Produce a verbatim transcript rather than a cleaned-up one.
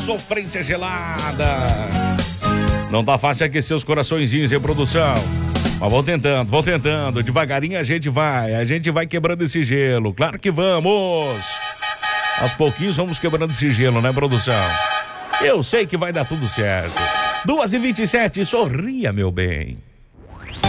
sofrência gelada. Não tá fácil aquecer os coraçõezinhos em produção. Mas vou tentando, vou tentando. Devagarinho a gente vai. A gente vai quebrando esse gelo. Claro que vamos. Aos pouquinhos vamos quebrando esse gelo, né, produção? Eu sei que vai dar tudo certo. duas e vinte e sete, sorria, meu bem.